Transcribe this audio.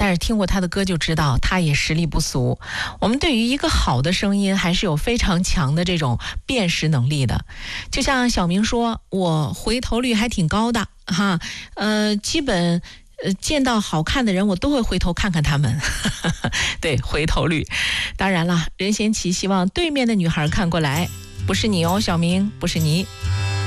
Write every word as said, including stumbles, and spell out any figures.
但是听过他的歌就知道他也实力不俗。我们对于一个好的声音还是有非常强的这种辨识能力的。就像小明说，我回头率还挺高的哈，呃，基本呃见到好看的人我都会回头看看他们。对，回头率。当然了，任贤齐希望对面的女孩看过来，不是你哦，小明，不是你。